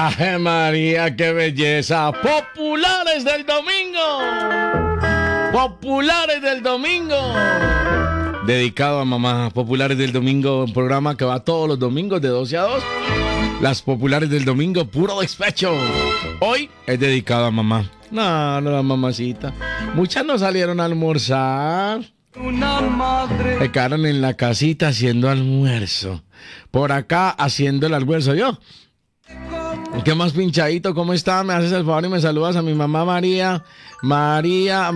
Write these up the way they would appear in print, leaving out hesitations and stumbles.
¡Ay, María, qué belleza! ¡Populares del domingo! ¡Populares del domingo! Dedicado a mamá. Populares del domingo, un programa que va todos los domingos de 12 a 2. Las populares del domingo, puro despecho. Hoy es dedicado a mamá. No, la mamacita. Muchas no salieron a almorzar. Una madre. Se quedaron en la casita haciendo almuerzo. Por acá haciendo el almuerzo yo. ¿Qué más, pinchadito? ¿Cómo está? ¿Me haces el favor y me saludas a mi mamá María? María.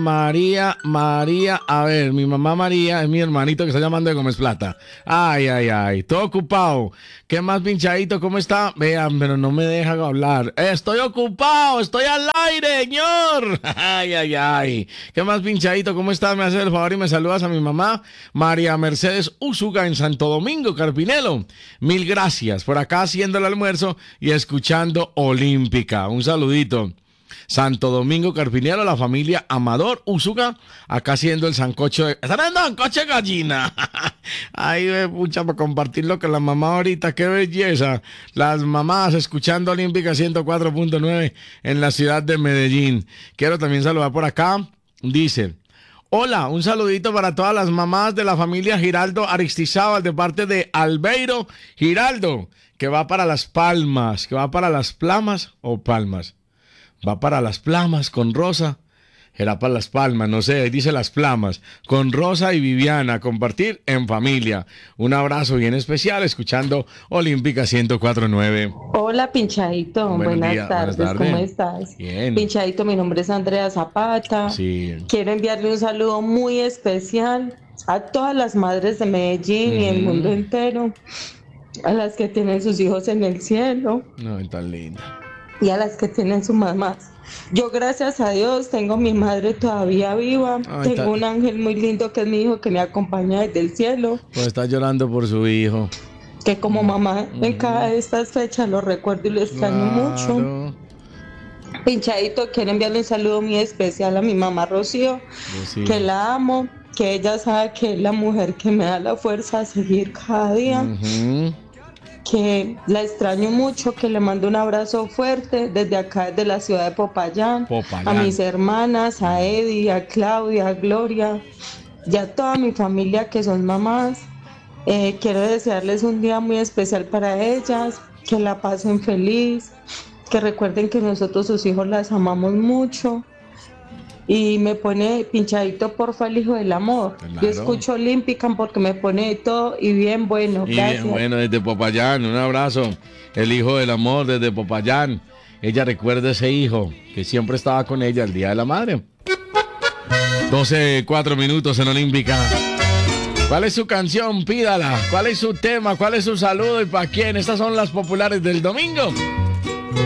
A ver, mi mamá María es mi hermanito que está llamando de Gómez Plata. Ay. Todo ocupado. ¿Qué más, pinchadito? ¿Cómo está? Vean, pero no me dejan hablar. Estoy ocupado, estoy al aire, señor. Ay. ¿Qué más, pinchadito? ¿Cómo está? ¿Me haces el favor y me saludas a mi mamá María Mercedes Úsuga en Santo Domingo, Carpinelo? Mil gracias. Por acá haciendo el almuerzo y escuchando Olímpica. Un saludito. Santo Domingo, Carpinelo, la familia Amador Úsuga, acá haciendo el sancocho de... ¡Están haciendo sancocho de gallina! Ay, pucha, para compartirlo con la mamá ahorita, qué belleza. Las mamás escuchando Olímpica 104.9 en la ciudad de Medellín. Quiero también saludar por acá, dice... Hola, un saludito para todas las mamás de la familia Giraldo Aristizábal de parte de Albeiro Giraldo, que va para Las Palmas, que va para Las Plamas o Palmas. Va para Las Plamas con Rosa. Era para Las Palmas, no sé, dice Las Plamas. Con Rosa y Viviana, compartir en familia. Un abrazo bien especial, escuchando Olímpica 104.9. Hola, Pinchadito. Buenas tardes. ¿Cómo estás? Bien. Pinchadito, mi nombre es Andrea Zapata. Sí. Quiero enviarle un saludo muy especial a todas las madres de Medellín y el mundo entero. A las que tienen sus hijos en el cielo. No, tan linda. Y a las que tienen sus mamás. Yo, gracias a Dios, tengo mi madre todavía viva. Tengo un ángel muy lindo que es mi hijo que me acompaña desde el cielo. Pues está llorando por su hijo. Que como mamá en cada de estas fechas lo recuerdo y lo extraño mucho. Pinchadito, quiero enviarle un saludo muy especial a mi mamá Rocío, que la amo, que ella sabe que es la mujer que me da la fuerza a seguir cada día. Que la extraño mucho, que le mando un abrazo fuerte desde acá, desde la ciudad de Popayán. A mis hermanas, a Eddie, a Claudia, a Gloria y a toda mi familia que son mamás. Quiero desearles un día muy especial para ellas, que la pasen feliz, que recuerden que nosotros sus hijos las amamos mucho. Y me pone Pinchadito, porfa, el hijo del amor. Claro. Yo escucho Olímpica porque me pone de todo y bien bueno. Y gracias. bien bueno desde Popayán, un abrazo. El hijo del amor desde Popayán. Ella recuerda ese hijo que siempre estaba con ella el Día de la Madre. 12:04 en Olímpica. ¿Cuál es su canción? Pídala. ¿Cuál es su tema? ¿Cuál es su saludo y para quién? Estas son las populares del domingo.